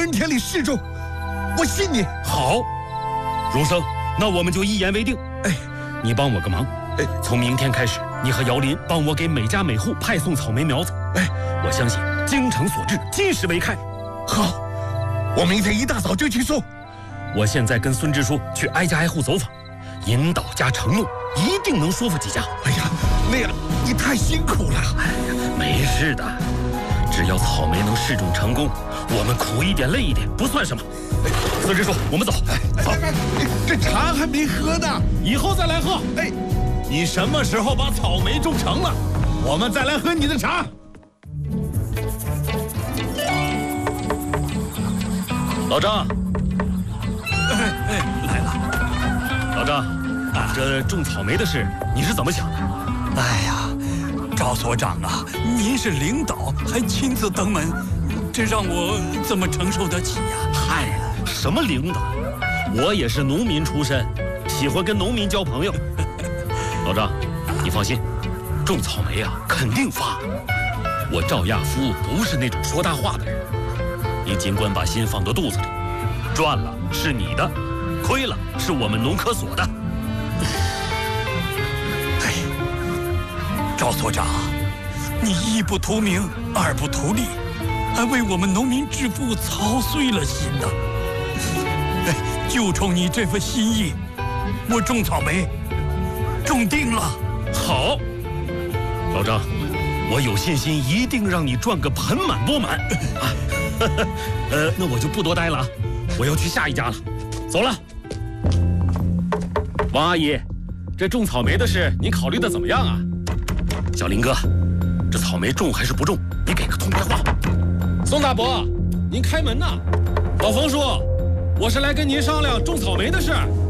春天里试种，我信你。 好，荣生，那我们就一言为定。 哎， 你帮我个忙，从明天开始，你和姚林帮我给每家每户派送草莓苗子。我相信精诚所至，金石为开。 好，我明天一大早就去送。 我现在跟孙支书去挨家挨户走访，引导加承诺，一定能说服几家。 哎呀，那样你太辛苦了。 哎呀，没事的，只要草莓能试种成功，我们苦一点累一点不算什么。孙支书，我们走。 走，这茶还没喝呢， 以后再来喝。 你什么时候把草莓种成了，我们再来喝你的茶。 老张， 来了。 老张，这种草莓的事你是怎么想的？ 哎呀，赵所长啊，您是领导，还亲自登门，这让我怎么承受得起呀？ 嗨，什么领导？我也是农民出身，喜欢跟农民交朋友。老张，你放心，种草莓啊肯定发。我赵亚夫不是那种说大话的人，你尽管把心放到肚子里，赚了是你的，亏了是我们农科所的。 赵所长，你一不图名，二不图利，还为我们农民致富操碎了心呐！就冲你这份心意，我种草莓种定了。 好，老张，我有信心一定让你赚个盆满钵满啊！那我就不多待了啊，我要去下一家了，走了。王阿姨，这种草莓的事您考虑的怎么样啊？小林哥，这草莓种还是不种？你给个痛快话。宋大伯，您开门呐！老冯叔，我是来跟您商量种草莓的事。